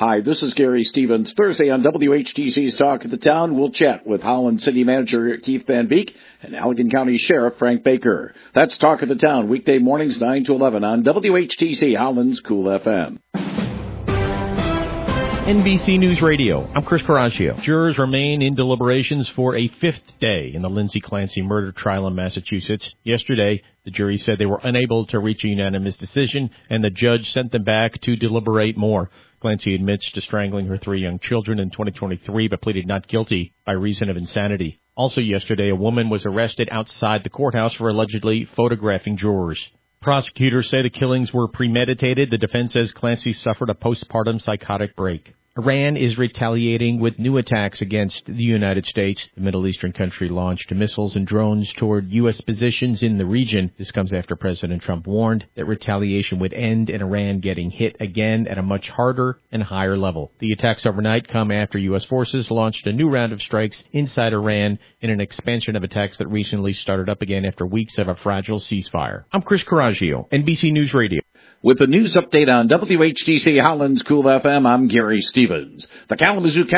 Hi, this is Gary Stevens. Thursday on WHTC's Talk of the Town, we'll chat with Holland City Manager Keith Van Beek and Allegan County Sheriff Frank Baker. That's Talk of the Town, weekday mornings 9 to 11 on WHTC Holland's Cool FM. NBC News Radio. I'm Chris Coraggio. Jurors remain in deliberations for a fifth day in the Lindsay Clancy murder trial in Massachusetts. Yesterday, the jury said they were unable to reach a unanimous decision, and the judge sent them back to deliberate more. Clancy admits to strangling her 3 young children in 2023, but pleaded not guilty by reason of insanity. Also yesterday, a woman was arrested outside the courthouse for allegedly photographing jurors. Prosecutors say the killings were premeditated. The defense says Clancy suffered a postpartum psychotic break. Iran is retaliating with new attacks against the United States. The Middle Eastern country launched missiles and drones toward U.S. positions in the region. This comes after President Trump warned that retaliation would end in Iran getting hit again at a much harder and higher level. The attacks overnight come after U.S. forces launched a new round of strikes inside Iran in an expansion of attacks that recently started up again after weeks of a fragile ceasefire. I'm Chris Coraggio, NBC News Radio. With the news update on WHTC Holland's Cool FM, I'm Gary Stevens. The Kalamazoo